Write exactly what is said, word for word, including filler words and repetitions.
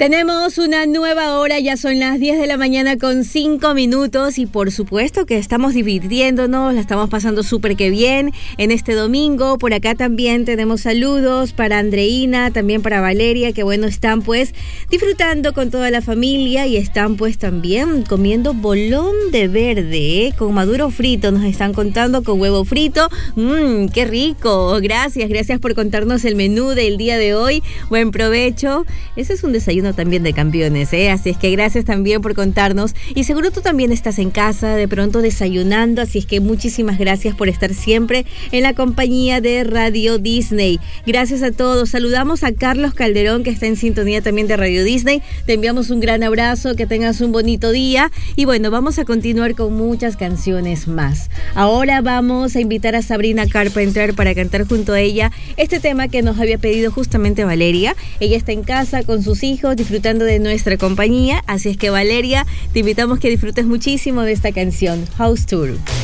Tenemos una nueva hora, ya son las diez de la mañana con cinco minutos y por supuesto que estamos divirtiéndonos, la estamos pasando súper que bien en este domingo. Por acá también tenemos saludos para Andreina, también para Valeria, que bueno, están pues disfrutando con toda la familia y están pues también comiendo bolón de verde, ¿eh? Con maduro frito, nos están contando, con huevo frito. Mmm, qué rico, gracias, gracias por contarnos el menú del día de hoy. Buen provecho, ese es un desayuno también de campeones, ¿eh? Así es que gracias también por contarnos y seguro tú también estás en casa de pronto desayunando, así es que muchísimas gracias por estar siempre en la compañía de Radio Disney. Gracias a todos, saludamos a Carlos Calderón que está en sintonía también de Radio Disney, te enviamos un gran abrazo, que tengas un bonito día y bueno, vamos a continuar con muchas canciones más. Ahora vamos a invitar a Sabrina Carpenter para cantar junto a ella este tema que nos había pedido justamente Valeria. Ella está en casa con sus hijos disfrutando de nuestra compañía, así es que Valeria, te invitamos que disfrutes muchísimo de esta canción, House Tour.